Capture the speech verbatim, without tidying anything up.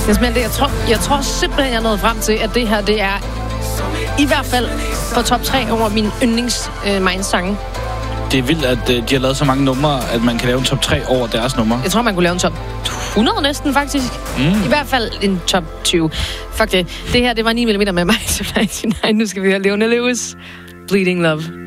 Det, jeg, tror, jeg tror simpelthen, jeg er nået frem til, at det her, det er i hvert fald på top tre over mine yndlings øh, Minds-sange. Det er vildt, at øh, de har lavet så mange numre, at man kan lave en top tre over deres numre. Jeg tror, man kunne lave en top hundrede næsten, faktisk. Mm. I hvert fald en top tyve. Fuck det. Det her, det var ni millimeter med mig. Nu skal vi høre Leona Lewis. Bleeding Love.